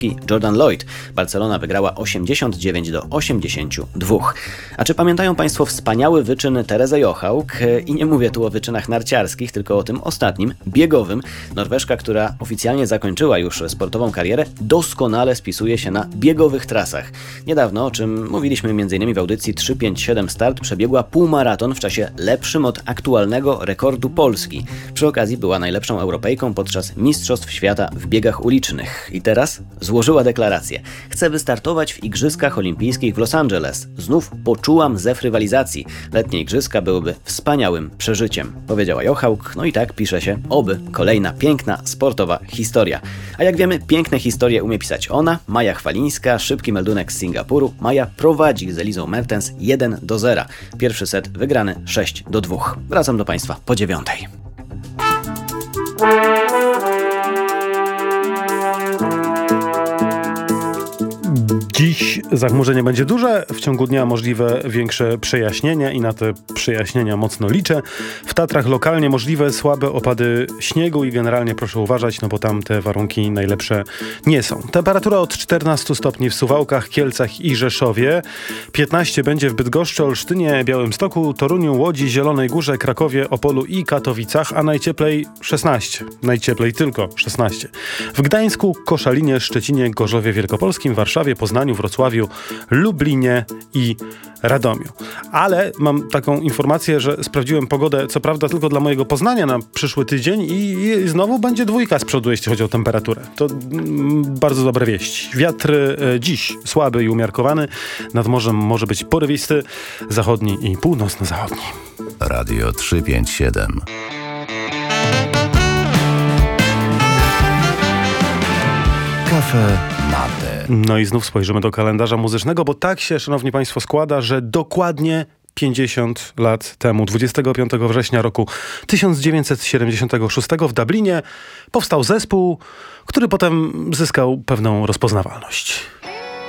Jordan Lloyd. Barcelona wygrała 89-82. A czy pamiętają Państwo wspaniały wyczyn Terezy Jochałk? I nie mówię tu o wyczynach narciarskich, tylko o tym ostatnim, biegowym. Norweżka, która oficjalnie zakończyła już sportową karierę, doskonale spisuje się na biegowych trasach. Niedawno, o czym mówiliśmy m.in. w audycji 357 Start, przebiegła półmaraton w czasie lepszym od aktualnego rekordu Polski. Przy okazji była najlepszą Europejką podczas Mistrzostw Świata w biegach ulicznych. I teraz złożyła deklarację. Chcę wystartować w Igrzyskach Olimpijskich w Los Angeles. Znów poczułam zew rywalizacji. Letnie igrzyska byłyby wspaniałym przeżyciem, powiedziała Jochałk. No i tak pisze się, oby kolejna piękna sportowa historia. A jak wiemy, piękne historie umie pisać ona, Maja Chwalińska, szybki meldunek z Singapuru. Maja prowadzi z Elizą Mertens 1-0. Pierwszy set wygrany 6-2. Wracam do Państwa po 9:00. Dziś zachmurzenie będzie duże, w ciągu dnia możliwe większe przejaśnienia i na te przejaśnienia mocno liczę. W Tatrach lokalnie możliwe słabe opady śniegu i generalnie proszę uważać, no bo tam te warunki najlepsze nie są. Temperatura od 14 stopni w Suwałkach, Kielcach i Rzeszowie, 15 będzie w Bydgoszczy, Olsztynie, Białymstoku, Toruniu, Łodzi, Zielonej Górze, Krakowie, Opolu i Katowicach, a najcieplej 16. Najcieplej tylko 16. W Gdańsku, Koszalinie, Szczecinie, Gorzowie Wielkopolskim, Warszawie, Poznaniu, Wrocławiu, Lublinie i Radomiu. Ale mam taką informację, że sprawdziłem pogodę, co prawda tylko dla mojego Poznania na przyszły tydzień i znowu będzie 2 z przodu, jeśli chodzi o temperaturę. To bardzo dobre wieści. Wiatr dziś słaby i umiarkowany, nad morzem może być porywisty, zachodni i północno-zachodni. Radio 357. Kafe Mate. No i znów spojrzymy do kalendarza muzycznego, bo tak się, szanowni państwo, składa, że dokładnie 50 lat temu, 25 września roku 1976 w Dublinie powstał zespół, który potem zyskał pewną rozpoznawalność.